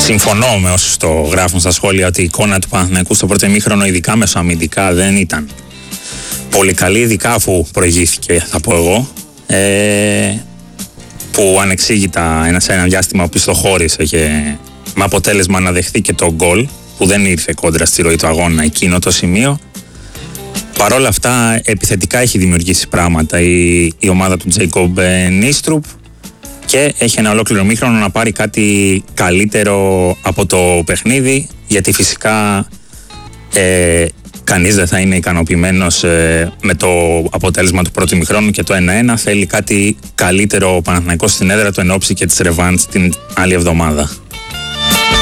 Συμφωνώ με όσους το γράφουν στα σχόλια ότι η εικόνα του Παναθηναϊκού στο πρώτο ημίχρονο, ειδικά μεσοαμυντικά, δεν ήταν πολύ καλή, ειδικά αφού προηγήθηκε, θα πω εγώ, που ανεξήγητα σε ένα διάστημα οπισθοχώρησε και με αποτέλεσμα να δεχθεί και το γκολ που δεν ήρθε κόντρα στη ροή του αγώνα εκείνο το σημείο. Παρ' όλα αυτά, επιθετικά έχει δημιουργήσει πράγματα η ομάδα του Τζέικομπ Νίστρουπ και έχει ένα ολόκληρο μήχρονο να πάρει κάτι καλύτερο από το παιχνίδι, γιατί φυσικά κανείς δεν θα είναι ικανοποιημένος με το αποτέλεσμα του πρώτου μηχρόνου και το 1-1. Θέλει κάτι καλύτερο ο Παναθηναϊκός στην έδρα του εν ώψη και της ρεβάνς την άλλη εβδομάδα.